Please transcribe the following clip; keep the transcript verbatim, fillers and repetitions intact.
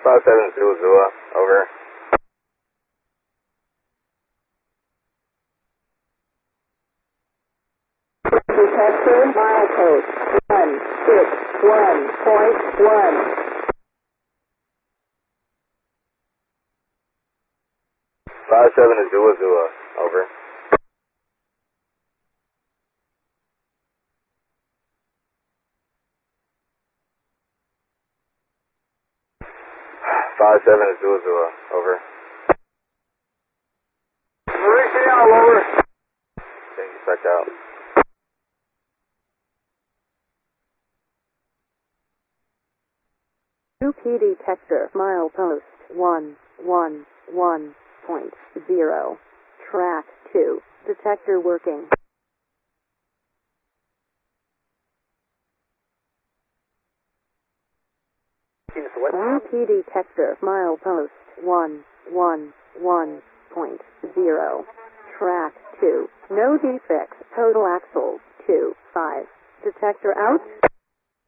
five seven Zulu Zulu, over. Detector milepost one six one point one. five seven Zulu Zulu, over. five seven Zulu Zulu, over. Reaching out, over. Thank you, back out. U P detector milepost one one one point zero. Track two. Detector working. U P detector milepost one one one point zero. Track two. No defects. Total axles two five. Detector out.